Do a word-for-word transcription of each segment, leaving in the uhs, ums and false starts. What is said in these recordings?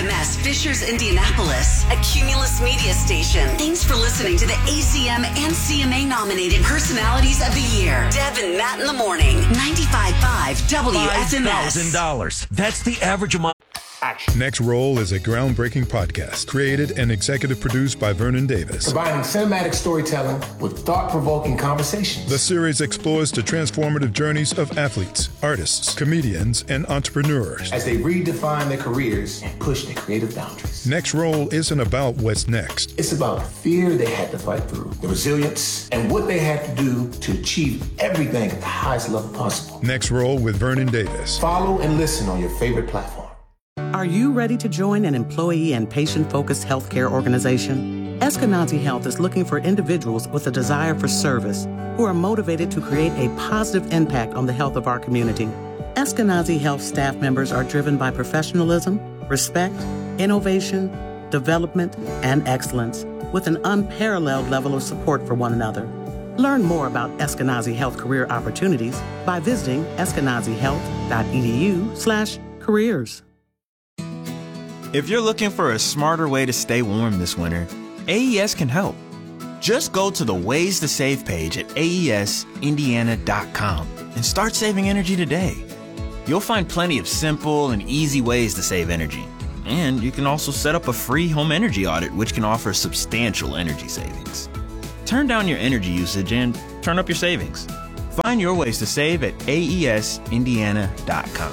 M S Fishers, Indianapolis, a Cumulus media station. Thanks for listening to the A C M and C M A nominated Personalities of the Year. Deb and Matt in the Morning. ninety-five point five W F M S. five thousand dollars. That's the average amount. Action. Next Roll is a groundbreaking podcast created and executive produced by Vernon Davis. Combining cinematic storytelling with thought-provoking conversations. The series explores the transformative journeys of athletes, artists, comedians, and entrepreneurs as they redefine their careers and push their creative boundaries. Next Roll isn't about what's next. It's about the fear they had to fight through, the resilience, and what they had to do to achieve everything at the highest level possible. Next Roll with Vernon Davis. Follow and listen on your favorite platform. Are you ready to join an employee and patient-focused healthcare organization? Eskenazi Health is looking for individuals with a desire for service who are motivated to create a positive impact on the health of our community. Eskenazi Health staff members are driven by professionalism, respect, innovation, development, and excellence, with an unparalleled level of support for one another. Learn more about Eskenazi Health career opportunities by visiting eskenazihealth.edu slash careers. If you're looking for a smarter way to stay warm this winter, A E S can help. Just go to the Ways to Save page at A E S Indiana dot com and start saving energy today. You'll find plenty of simple and easy ways to save energy. And you can also set up a free home energy audit, which can offer substantial energy savings. Turn down your energy usage and turn up your savings. Find your ways to save at A E S Indiana dot com.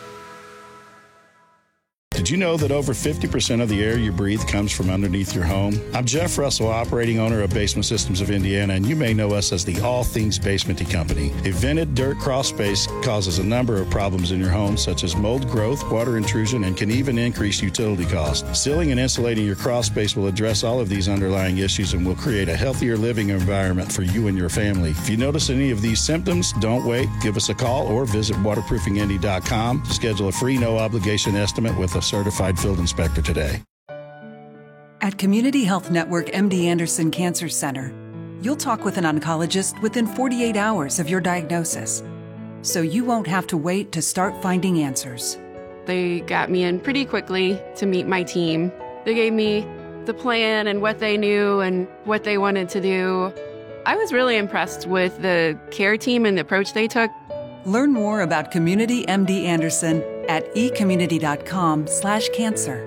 Did you know that over fifty percent of the air you breathe comes from underneath your home? I'm Jeff Russell, operating owner of Basement Systems of Indiana, and you may know us as the All Things Basementy Company. A vented dirt crawl space causes a number of problems in your home, such as mold growth, water intrusion, and can even increase utility costs. Sealing and insulating your crawl space will address all of these underlying issues and will create a healthier living environment for you and your family. If you notice any of these symptoms, don't wait. Give us a call or visit waterproofing indy dot com. Schedule a free no-obligation estimate with a certified field inspector today. At Community Health Network M D Anderson Cancer Center, you'll talk with an oncologist within forty-eight hours of your diagnosis, so you won't have to wait to start finding answers. They got me in pretty quickly to meet my team. They gave me the plan and what they knew and what they wanted to do. I was really impressed with the care team and the approach they took. Learn more about Community M D Anderson at e community dot com slash cancer.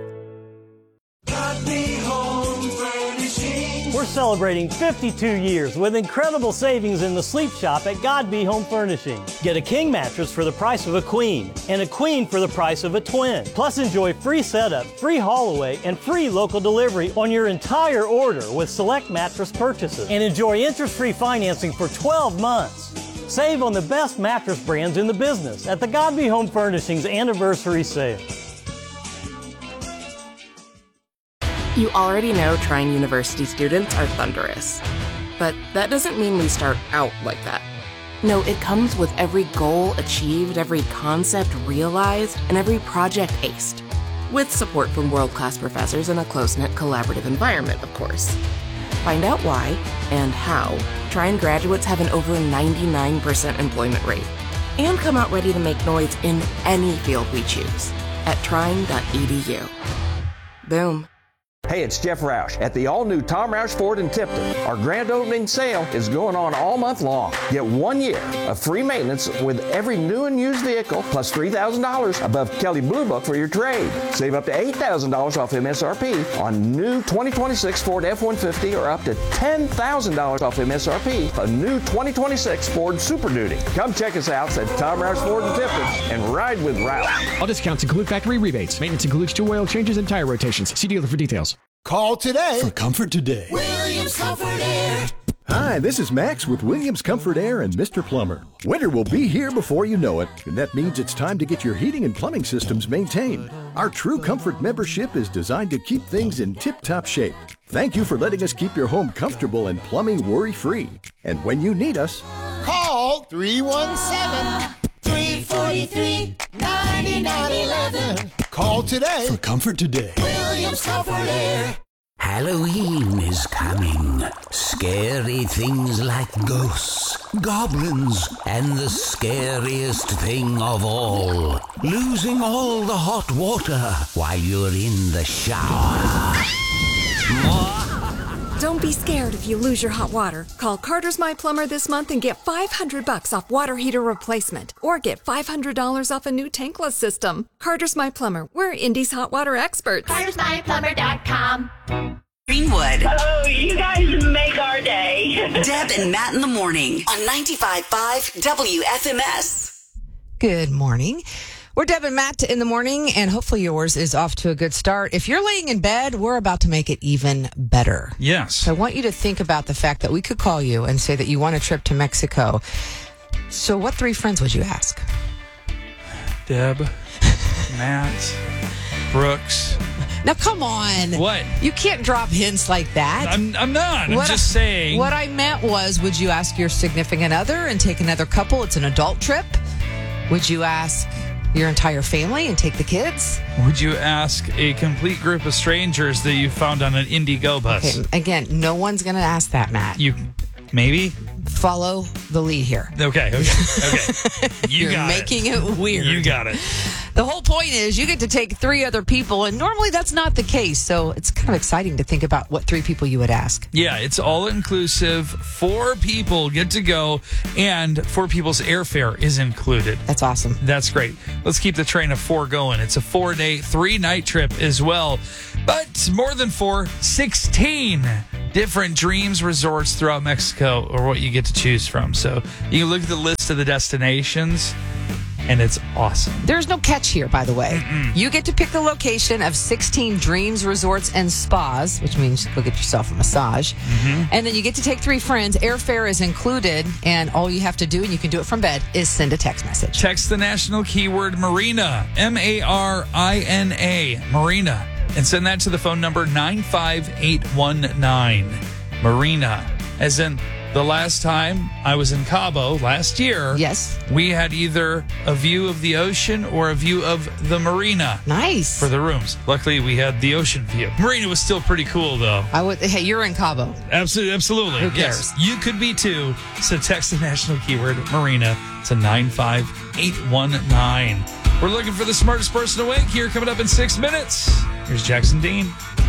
We're celebrating fifty-two years with incredible savings in the sleep shop at Godby Home Furnishing. Get a king mattress for the price of a queen and a queen for the price of a twin. Plus enjoy free setup, free haul away, and free local delivery on your entire order with select mattress purchases. And enjoy interest-free financing for twelve months. Save on the best mattress brands in the business at the Godby Home Furnishings Anniversary Sale. You already know Trine University students are thunderous. But that doesn't mean we start out like that. No, it comes with every goal achieved, every concept realized, and every project aced. With support from world-class professors in a close-knit collaborative environment, of course. Find out why and how Trine graduates have an over ninety-nine percent employment rate and come out ready to make noise in any field we choose at trine dot e d u. Boom. Hey, it's Jeff Roush at the all-new Tom Roush Ford in Tipton. Our grand opening sale is going on all month long. Get one year of free maintenance with every new and used vehicle, plus three thousand dollars above Kelley Blue Book for your trade. Save up to eight thousand dollars off M S R P on new twenty twenty-six Ford F one fifty or up to ten thousand dollars off M S R P on new twenty twenty-six Ford Super Duty. Come check us out at Tom Roush Ford in Tipton and ride with Roush. All discounts include factory rebates. Maintenance includes two oil changes and tire rotations. See dealer for details. Call today for Comfort Today. Williams Comfort Air. Hi, this is Max with Williams Comfort Air and Mister Plumber. Winter will be here before you know it, and that means it's time to get your heating and plumbing systems maintained. Our True Comfort membership is designed to keep things in tip-top shape. Thank you for letting us keep your home comfortable and plumbing worry-free. And when you need us, call three one seven, three four three, nine nine one one. Call today for Comfort Today. Williams Comfort Air. Halloween is coming. Scary things like ghosts, goblins, and the scariest thing of all, losing all the hot water while you're in the shower. Don't be scared if you lose your hot water. Call Carter's My Plumber this month and get five hundred bucks off water heater replacement, or get five hundred dollars off a new tankless system. Carter's My Plumber. We're Indy's hot water experts. Carters My Plumber dot com. Greenwood. Oh, you guys make our day. Deb and Matt in the morning on ninety-five point five W F M S. Good morning. We're Deb and Matt in the morning, and hopefully yours is off to a good start. If you're laying in bed, we're about to make it even better. Yes. So I want you to think about the fact that we could call you and say that you want a trip to Mexico. So what three friends would you ask? Deb, Matt, Brooks. Now, come on. What? You can't drop hints like that. I'm, I'm not. I'm what just I, saying. What I meant was, would you ask your significant other and take another couple? It's an adult trip. Would you ask your entire family and take the kids? Would you ask a complete group of strangers that you found on an Indigo bus? Okay, again, no one's going to ask that, Matt. You, maybe? Follow the lead here. Okay, okay, okay. You You're got making it. it weird. You got it. The whole point is you get to take three other people, and normally that's not the case. So it's kind of exciting to think about what three people you would ask. Yeah, it's all inclusive. Four people get to go, and four people's airfare is included. That's awesome. That's great. Let's keep the train of four going. It's a four-day, three-night trip as well. But more than four, sixteen different dreams resorts throughout Mexico are what you get to choose from. So you can look at the list of the destinations, and it's awesome. There's no catch here, by the way. Mm-mm. You get to pick the location of sixteen dreams, resorts, and spas, which means go get yourself a massage. Mm-hmm. And then you get to take three friends. Airfare is included, and all you have to do, and you can do it from bed, is send a text message. Text the national keyword Marina, M A R I N A, Marina, and send that to the phone number nine five eight one nine. Marina, as in the last time I was in Cabo last year, yes, we had either a view of the ocean or a view of the marina. Nice. For the rooms. Luckily, we had the ocean view. Marina was still pretty cool, though. I would. Hey, you're in Cabo. Absolutely. Absolutely. Who cares? Yes, you could be too. So text the national keyword Marina to nine five eight one nine. We're looking for the smartest person awake here coming up in six minutes. Here's Jackson Dean.